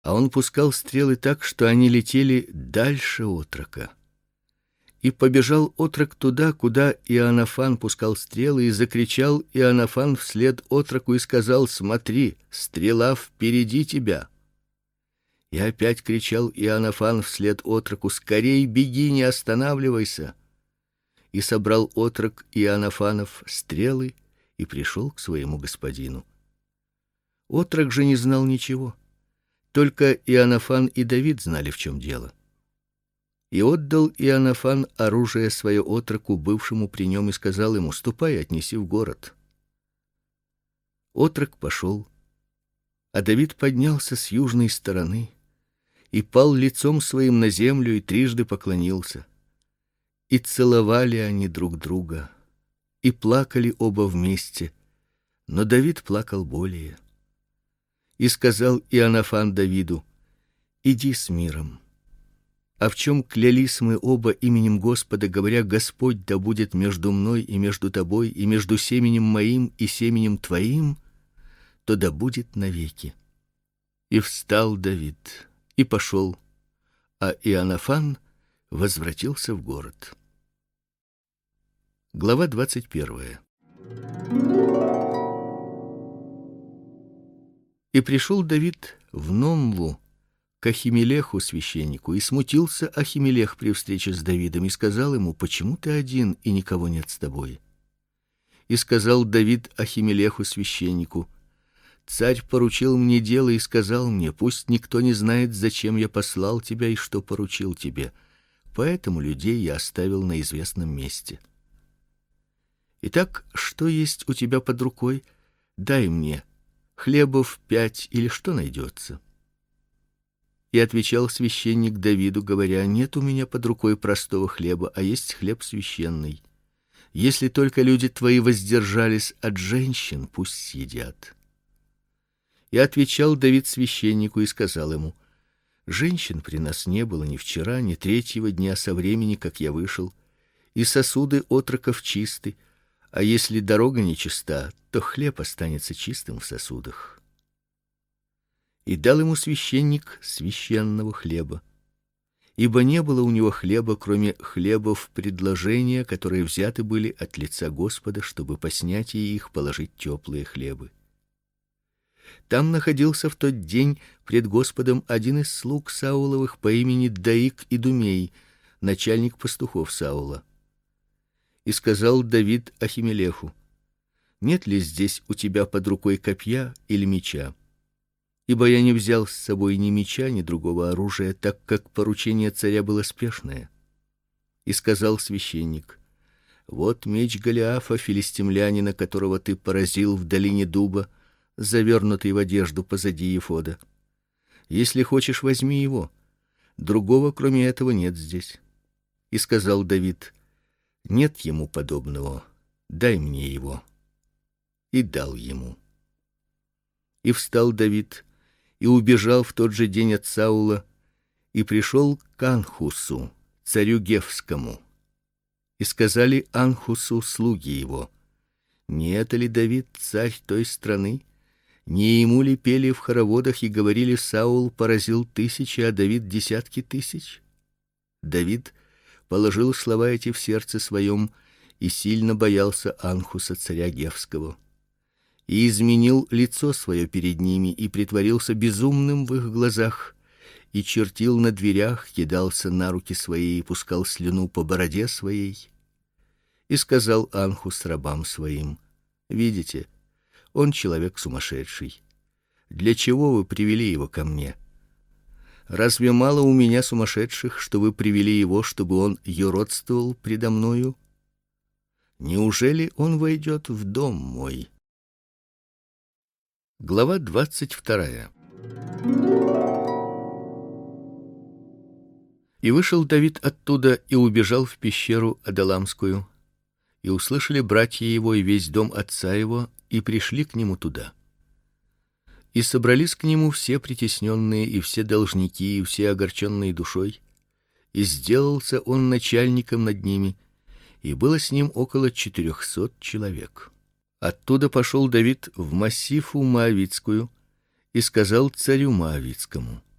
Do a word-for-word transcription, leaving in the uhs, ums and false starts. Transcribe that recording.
а он пускал стрелы так, что они летели дальше отрока. И побежал отрок туда, куда Иоаннафан пускал стрелы, и закричал Иоаннафан вслед отроку и сказал: «Смотри, стрела впереди тебя». И опять кричал Иоаннафан вслед отроку: «Скорей беги, не останавливайся». И собрал отрок Иоаннафанов стрелы и пришел к своему господину. Отрок же не знал ничего, только Иоаннафан и Давид знали, в чем дело. И отдал Иоаннафан оружие свое отроку, бывшему при нем, и сказал ему: «Ступай, отнеси в город». Отрок пошел, а Давид поднялся с южной стороны и пал лицом своим на землю и трижды поклонился. И целовали они друг друга, и плакали оба вместе, но Давид плакал более. И сказал Иоаннафан Давиду: «Иди с миром». А в чем клялись мы оба именем Господа, говоря: Господь да будет между мной и между тобой, и между семенем моим и семенем твоим, то да будет навеки. И встал Давид и пошел, а Иоаннафан возвратился в город. Глава двадцать первая. И пришел Давид в Номву к Ахимелеху священнику, и смутился Ахимелех при встрече с Давидом и сказал ему: «Почему ты один, и никого нет с тобой?» И сказал Давид Ахимелеху священнику: «Царь поручил мне дело и сказал мне: пусть никто не знает, зачем я послал тебя и что поручил тебе. Поэтому людей я оставил на известном месте. Итак, что есть у тебя под рукой? Дай мне хлебов пять или что найдется». И отвечал священник Давиду, говоря: «Нет у меня под рукой простого хлеба, а есть хлеб священный. Если только люди твои воздержались от женщин, пусть съедят». И отвечал Давид священнику и сказал ему: «Женщин при нас не было ни вчера, ни третьего дня со времени, как я вышел, и сосуды отроков чисты, а если дорога нечиста, то хлеб останется чистым в сосудах». И дал ему священник священного хлеба, ибо не было у него хлеба, кроме хлебов предложения, которые взяты были от лица Господа, чтобы по снятии их положить теплые хлебы. Там находился в тот день пред Господом один из слуг Сауловых по имени Доик Идумей, начальник пастухов Саула. И сказал Давид Ахимелеху: «Нет ли здесь у тебя под рукой копья или меча? Ибо я не взял с собой ни меча, ни другого оружия, так как поручение царя было спешное». И сказал священник: «Вот меч Голиафа, филистимлянина, которого ты поразил в долине дуба, завернутый в одежду позади ефода. Если хочешь, возьми его. Другого, кроме этого, нет здесь». И сказал Давид: «Нет ему подобного, дай мне его». И дал ему. И встал Давид и убежал в тот же день от Саула, и пришел к Анхусу, царю Гефскому. И сказали Анхусу слуги его: «Не это ли Давид, царь той страны? Не ему ли пели в хороводах и говорили: Саул поразил тысячи, а Давид десятки тысяч?» Давид положил слова эти в сердце своем и сильно боялся Анхуса, царя Гефского, и изменил лицо свое перед ними, и притворился безумным в их глазах, и чертил на дверях, кидался на руки свои и пускал слюну по бороде своей. И сказал Анхус рабам своим: «Видите, он человек сумасшедший. Для чего вы привели его ко мне? Разве мало у меня сумасшедших, что вы привели его, чтобы он юродствовал предо мною? Неужели он войдет в дом мой?» Глава двадцать вторая. И вышел Давид оттуда и убежал в пещеру Адаламскую. И услышали братья его и весь дом отца его, и пришли к нему туда. И собрались к нему все притесненные и все должники и все огорченные душой, и сделался он начальником над ними, и было с ним около четырехсот человек. Оттуда пошел Давид в Массифу Моавитскую и сказал царю Моавитскому: